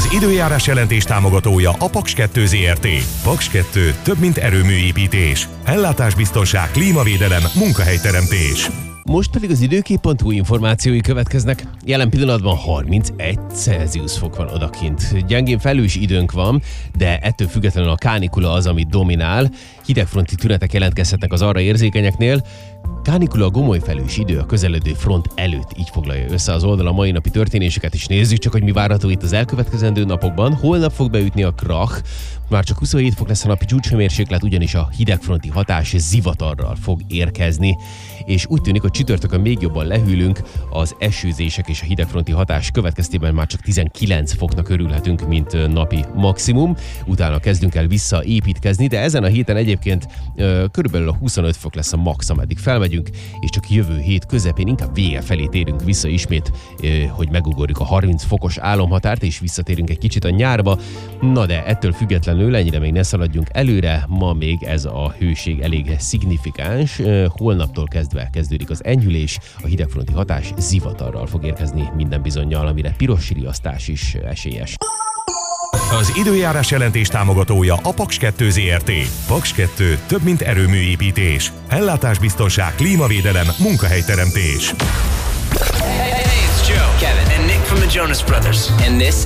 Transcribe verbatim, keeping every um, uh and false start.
Az időjárás jelentés támogatója a Paks kettő Zrt. Paks kettő több, mint erőműépítés. Ellátásbiztonság, klímavédelem, munkahelyteremtés. Most pedig az időkép pont hu információi következnek. Jelen pillanatban harmincegy Celsius fok van odakint. Gyengén felhős időnk van, de ettől függetlenül a kánikula az, ami dominál. Hidegfronti tünetek jelentkezhetnek az arra érzékenyeknél. Kánikula, a gomoly felhős idő a közeledő front előtt, így foglalja össze az oldal a mai napi történéseket, és nézzük csak, hogy mi várható itt az elkövetkezendő napokban. Holnap fog beütni a krach, már csak huszonhét fok lesz a napi csúcshőmérséklet, ugyanis a hidegfronti hatás zivatarral fog érkezni, és úgy tűnik, hogy csütörtökön még jobban lehűlünk, az esőzések és a hidegfronti hatás következtében már csak tizenkilenc foknak örülhetünk, mint napi maximum. Utána kezdünk el visszaépítkezni, de ezen a héten egyébként ö, körülbelül a huszonöt fok lesz a max, ameddig felmegyünk, és csak jövő hét közepén inkább vége felé térünk vissza ismét, ö, hogy megugorjuk a harminc fokos álomhatárt, és visszatérünk egy kicsit a nyárba. Na de ettől függetlenül ennyire még ne szaladjunk előre, ma még ez a hőség elég szignifikáns. Holnaptól kezdve kezdődik az enyhülés, a hidegfronti hatás zivatarral fog érkezni minden bizonnyal, amire piros riasztás is esélyes. Az időjárás jelentés támogatója a Paks kettő Zrt. Paks kettő több, mint erőműépítés. Ellátásbiztonság, klímavédelem, munkahelyteremtés. Hey, hey, it's Joe, Kevin, and Nick from the Jonas Brothers, and this